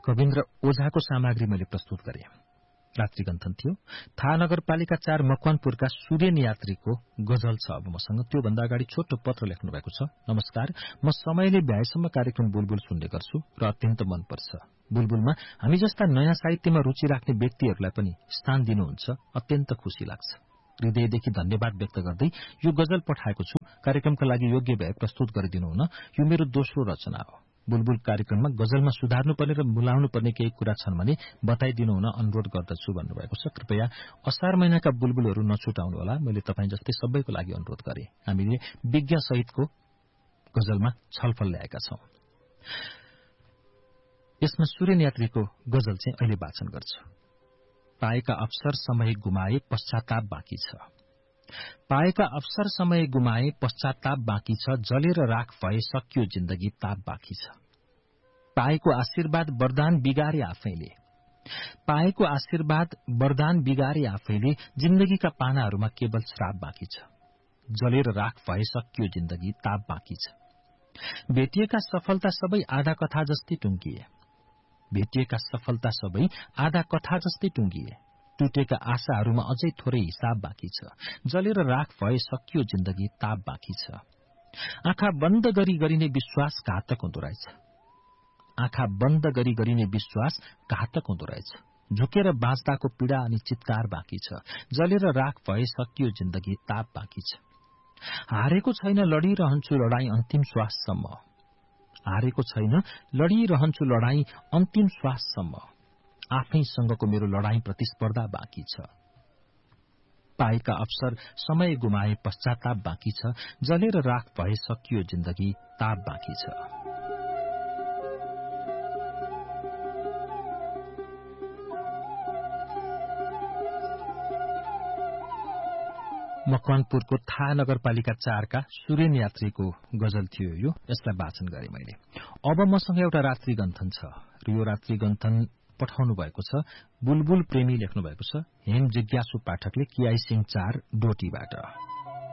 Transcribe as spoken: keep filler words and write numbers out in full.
कविन्द्र ओझाको सामग्री मैले प्रस्तुत गरेँ। रात्रिगन्थन थियो। थाहा नगरपालिका चार मकवानपुरका सूर्यन यात्रीको गजल छ अब मसँग। त्योभन्दा अगाडि छोटो पत्र लेख्नु भएको छ। नमस्कार, म समयले भ्याएसम्म कार्यक्रम बुलबुल सुन्ने गर्छु र अत्यन्त मनपर्छ। बुलबुलमा हामी जस्ता नयाँ साहित्यमा रुचि राख्ने व्यक्तिहरूलाई पनि स्थान दिनुहुन्छ, अत्यन्त खुशी लाग्छ। हृदयदेखि धन्यवाद व्यक्त गर्दै यो गजल पठाएको छु। कार्यक्रमका लागि योग्य भए प्रस्तुत गरिदिनु हुन। यो मेरो दोस्रो रचना हो। बुलबुल कार्यक्रममा गजलमा सुधार्नुपर्ने र मिलाउनु पर्ने केही कुरा छन् भने बताइदिनु हुन अनुरोध गर्दछु भन्नुभएको छ। कृपया असार महिनाका बुलबुलहरू नछुटाउनुहोला। मैले तपाईँ जस्तै सबैको लागि अनुरोध गरे। हामीले विज्ञ सहितको गजलमा छलफल ल्याएका छौं। यसमा सूर्यन यात्रीको गजल चाहिँ अहिले वाचन गर्छु। पाएका अवसर समय गुमाए पश्चाताप बाँकी छ। पाएका अवसर समय गुमाए पश्चाताप बाँकी छ। जलेर राख भए सकियो जिन्दगी ताप बाँकी छ। पाएको आशीर्वाद वरदान बिगारे आफैले। पाएको आशीर्वाद वरदान बिगारे आफैले। जिन्दगीका पानाहरूमा केवल श्राप बाँकी छ। जलेर राख भए सकियो जिन्दगी ताप बाँकी छ। भेटिएका सफलता सबै आधा कथा जस्तै टुंगिए। भेटिएका सफलता सबै आधा कथा जस्तै टुंगिए। टुटेका आशाहरूमा अझै थोरै हिसाब बाँकी छ। जलेर राख भए सकियो जिन्दगी ताप बाँकी छ। आँखा बन्द गरी गरिने विश्वास घातक हुँदो रहेछ। आँखा बन्द गरी गरिने विश्वास घातक हुँदो रहेछ। झुकेर बाँच्दाको पीड़ा अनि चित्कार बाँकी छ। जलेर राख भए सकियो जिन्दगी ताप बाँकी छ। हारेको छैन लडिरहन्छु लडाई अन्तिम श्वाससम्म। हारेको छैन लडिरहन्छु लडाई अन्तिम श्वाससम्म। आफैसँगको मेरो लडाई प्रतिस्पर्धा बाँकी छ। पाएका अवसर समय गुमाए पश्चाताप बाँकी छ। जलेर राख भए सकियो जिन्दगी ताप बाँकी छ। मकवानपुरको थाहा नगरपालिका चारका सूर्यन यात्रीको गजल थियो यो। यसलाई वाचन गरे मैले। अब मसँग एउटा रात्रिगन्थन छ र यो रात्रिगन्थन पठाउनु भएको छ बुलबुल प्रेमी लेख्नु भएको छ। हेम जिज्ञासु पाठकले किआई सिंह चार डोटीबाट।